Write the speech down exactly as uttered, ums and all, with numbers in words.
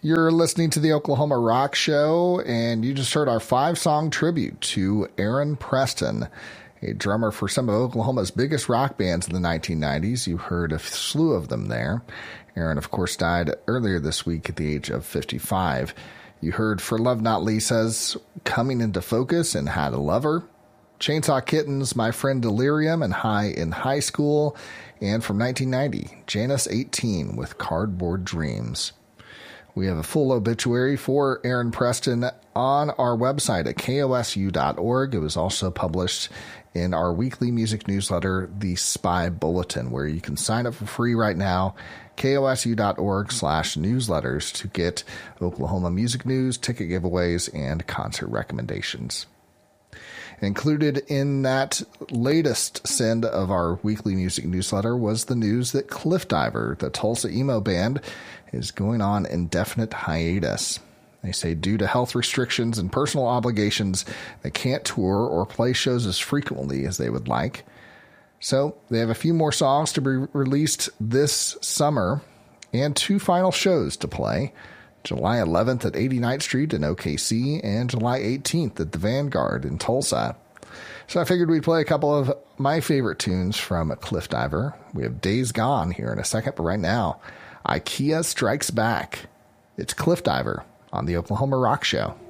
You're listening to the Oklahoma Rock Show, and you just heard our five-song tribute to Aaron Preston, a drummer for some of Oklahoma's biggest rock bands in the nineteen nineties. You heard a slew of them there. Aaron, of course, died earlier this week at the age of fifty-five. You heard For Love Not Lisa's Coming Into Focus and How to Love Her. Chainsaw Kittens, My Friend Delirium and High in High School. And from nineteen ninety, Janus eighteen with Cardboard Dreams. We have a full obituary for Aaron Preston on our website at K O S U dot org. It was also published in our weekly music newsletter, The Spy Bulletin, where you can sign up for free right now, K O S U dot org slash newsletters, to get Oklahoma music news, ticket giveaways, and concert recommendations. Included in that latest send of our weekly music newsletter was the news that Cliff Diver, the Tulsa emo band, is going on indefinite hiatus. They say due to health restrictions and personal obligations, they can't tour or play shows as frequently as they would like. So they have a few more songs to be released this summer and two final shows to play. July eleventh at eighty-ninth Street in O K C and July eighteenth at the Vanguard in Tulsa. So I figured we'd play a couple of my favorite tunes from Cliff Diver. We have Days Gone here in a second, but right now, IKEA Strikes Back. It's Cliff Diver on the Oklahoma Rock Show.